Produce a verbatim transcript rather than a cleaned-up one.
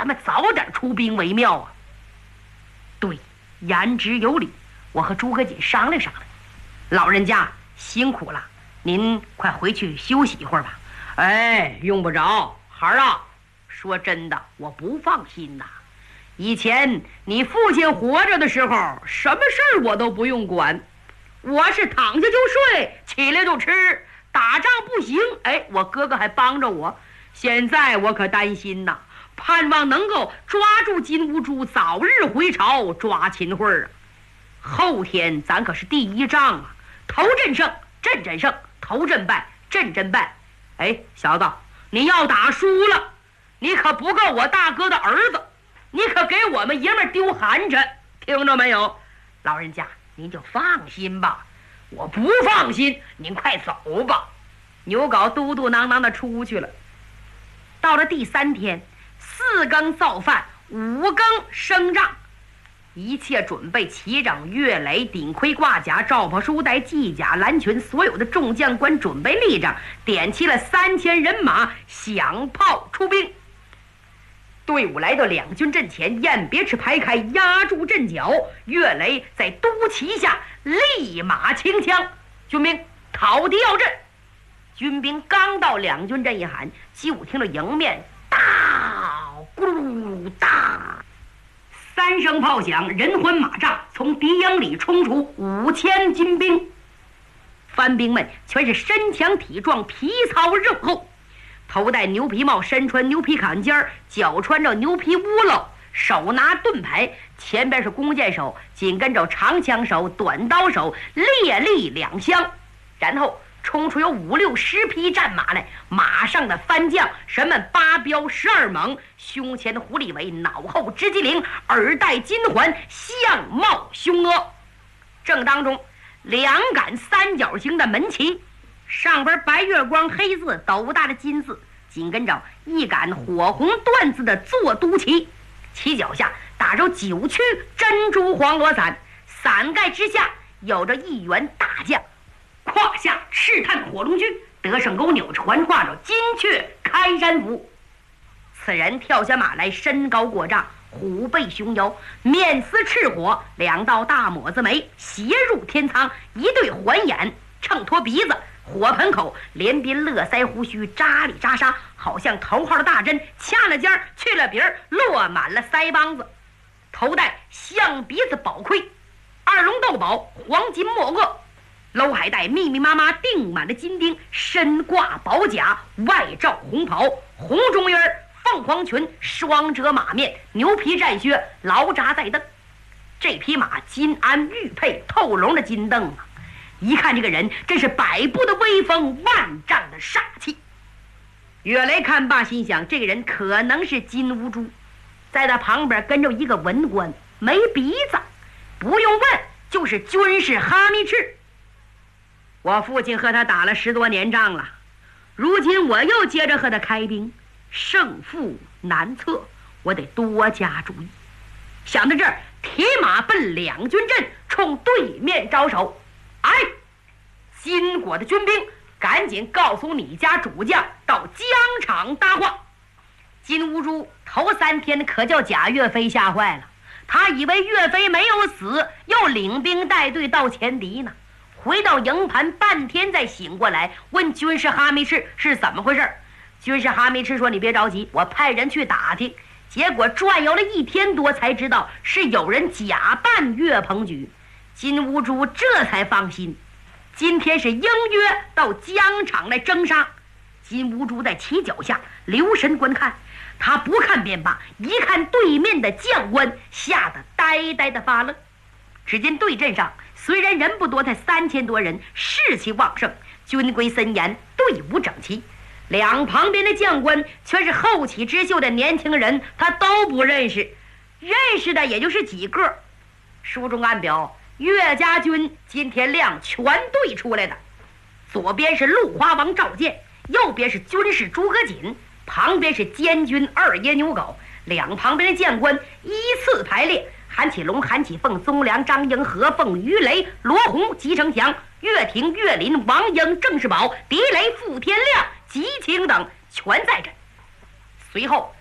咱们早点出兵为妙啊。对，言之有理，我和诸葛瑾商量商量。老人家辛苦了，您快回去休息一会儿吧。哎，用不着，孩儿啊，说真的，我不放心呐。以前你父亲活着的时候，什么事儿我都不用管，我是躺下就睡，起来就吃。打仗不行，哎，我哥哥还帮着我。现在我可担心呐，盼望能够抓住金兀术，早日回朝抓秦桧啊。后天咱可是第一仗啊，头阵胜，阵阵胜，头阵败，阵阵败。哎，小子，你要打输了，你可不够我大哥的儿子，你可给我们爷们丢寒碜，听着没有？老人家您就放心吧。我不放心，您快走吧。牛皋嘟嘟囔囔的出去了。到了第三天，四更造饭，五更升帐，一切准备齐整。岳雷顶盔挂甲，赵朴书带系甲蓝裙，所有的众将官准备立正，点齐了三千人马，响炮出兵。队伍来到两军阵前，雁别翅排开，压住阵脚。岳雷在督旗下立马清枪，军兵讨敌要阵。军兵刚到两军阵一喊，就听了迎面大咕噜大三声炮响，人环马帐，从敌营里冲出五千军兵。番兵们全是身强体壮，皮糙肉厚，头戴牛皮帽，身穿牛皮坎肩，脚穿着牛皮乌袄，手拿盾牌，前边是弓箭手，紧跟着长枪手、短刀手，列立两厢。然后冲出有五六十匹战马来，马上的番将什么八彪十二猛，胸前的狐狸尾，脑后直击铃，耳戴金环，相貌凶恶。正当中，两杆三角形的门旗，上边白月光黑字，斗大的金字，紧跟着一杆火红缎子的坐都旗，旗脚下打着九曲珍珠黄罗伞，伞盖之下有着一员大将，胯下赤炭火龙驹，得胜钩钮传挂着金阙开山斧。此人跳下马来，身高过丈，虎背熊腰，面似赤火，两道大抹子眉斜入天仓，一对环眼秤砣鼻子，火盆口连鬓络腮胡须扎里扎沙，好像头号的大针，掐了尖儿去了鼻儿，落满了腮帮子。头戴象鼻子宝盔，二龙斗宝，黄金墨萼，搂海带密密麻麻钉满了金钉，身挂宝甲，外罩红袍，红中衣儿，凤凰裙，双折马面，牛皮战靴，劳扎在蹬。这匹马金鞍玉佩，透龙的金镫啊！一看这个人，真是百步的威风，万丈的煞气。岳雷看罢，心想这个人可能是金兀术，在他旁边跟着一个文官，没鼻子，不用问就是军师哈密赤。我父亲和他打了十多年仗了，如今我又接着和他开兵，胜负难测，我得多加注意。想到这儿，铁马奔两军阵，冲对面招手。哎，金国的军兵，赶紧告诉你家主将到疆场搭话。金兀术头三天可叫贾岳飞吓坏了，他以为岳飞没有死，又领兵带队到前敌呢。回到营盘半天再醒过来，问军师哈密赤是怎么回事。军师哈密赤说：“你别着急，我派人去打听。”结果转悠了一天多，才知道是有人假扮岳鹏举。金兀术这才放心，今天是应约到疆场来征杀。金兀术在旗脚下留神观看，他不看便罢，一看对面的将官，吓得呆呆的发愣。只见对阵上虽然人不多，才三千多人，士气旺盛，军规森严，队伍整齐。两旁边的将官全是后起之秀的年轻人，他都不认识，认识的也就是几个。书中暗表，岳家军今天亮全队出来的，左边是陆花王赵建，右边是军师诸葛瑾，旁边是监军二爷牛皋，两旁边的将官依次排列，韩启龙、韩启凤、宗良、张英、何凤、于雷、罗洪、吉成祥、岳霆、岳林、王英、郑世宝、狄雷、傅天亮、吉清等全在阵。随后